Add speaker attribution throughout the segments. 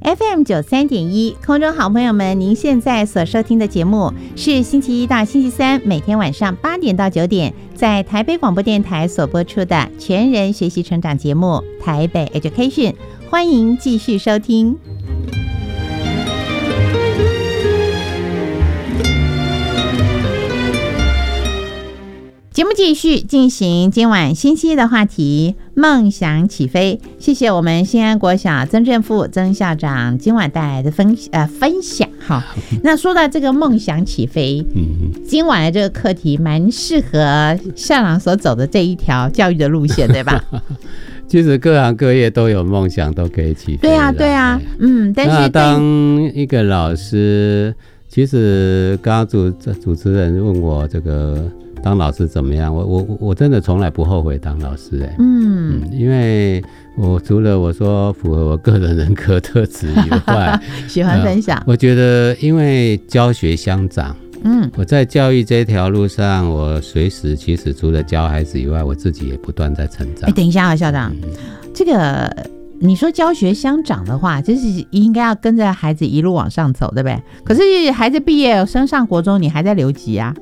Speaker 1: FM93.1，空中好朋友们，您现在所收听的节目是星期一到星期三每天晚上8点到9点，在台北广播电台所播出的全人学习成长节目《台北 Education》，欢迎继续收听。节目继续进行今晚星期一的话题，梦想起飞。谢谢我们新安国小曾正富曾校长今晚带来的分享。好，那说到这个梦想起飞，今晚的这个课题蛮适合校长所走的这一条教育的路线，对吧？
Speaker 2: 其实各行各业都有梦想，都可以起飞。
Speaker 1: 对啊，对啊，但是
Speaker 2: 当一个老师，其实刚刚主持人问我这个当老师怎么样，我真的从来不后悔当老师因为我除了我说符合我个人人格特质以外
Speaker 1: 喜欢分享
Speaker 2: 我觉得因为教学相长，我在教育这条路上，我随时其实除了教孩子以外，我自己也不断在成长。
Speaker 1: 等一下啊，校长，这个你说教学相长的话，就是应该要跟着孩子一路往上走，对不对？可是孩子毕业升上国中，你还在留级啊？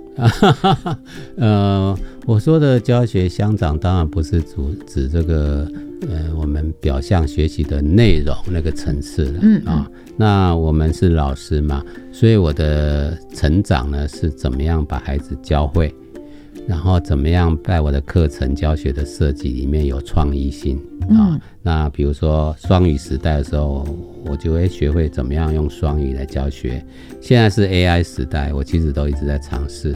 Speaker 2: 我说的教学相长当然不是指这个我们表象学习的内容那个层次了那我们是老师嘛，所以我的成长呢是怎么样把孩子教会，然后怎么样在我的课程教学的设计里面有创意性那比如说双语时代的时候，我就会学会怎么样用双语来教学。现在是 AI 时代，我其实都一直在尝试